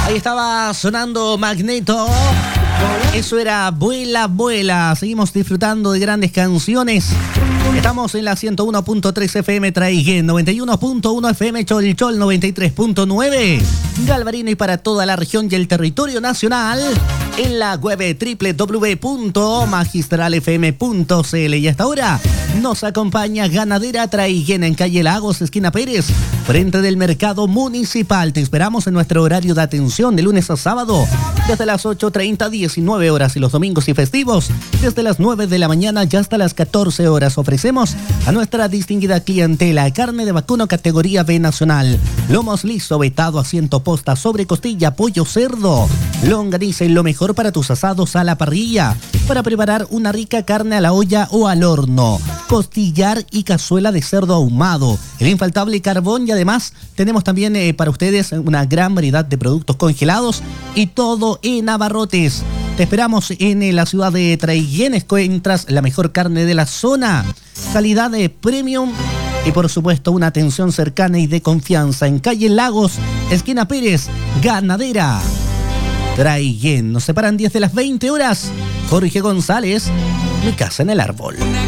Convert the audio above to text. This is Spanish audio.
Ahí estaba sonando Magneto. Eso era Vuela, Vuela. Seguimos disfrutando de grandes canciones. Estamos en la 101.3 FM Traiguén, 91.1 FM Cholchol, 93.9 Galvarino y para toda la región y el territorio nacional. En la web www.magistralfm.cl. Y hasta ahora nos acompaña Ganadera Traiguén en calle Lagos, esquina Pérez, frente del mercado municipal. Te esperamos en nuestro horario de atención de lunes a sábado, desde las 8:30 a 19 horas y los domingos y festivos, desde las 9 de la mañana y hasta las 14 horas. Ofrecemos a nuestra distinguida clientela carne de vacuno categoría B nacional, lomos liso, vetado, asiento posta, sobre costilla, pollo, cerdo, longaniza y lo mejor para tus asados a la parrilla, para preparar una rica carne a la olla o al horno, costillar y cazuela de cerdo ahumado, el infaltable carbón y además tenemos también para ustedes una gran variedad de productos congelados y todo en abarrotes. Te esperamos en la ciudad de Traiguén. Encuentras la mejor carne de la zona, calidad de premium y por supuesto una atención cercana y de confianza en calle Lagos, esquina Pérez, Ganadera Traiguén. Nos separan 10 de las 20 horas. Jorge González, Mi Casa en el Árbol.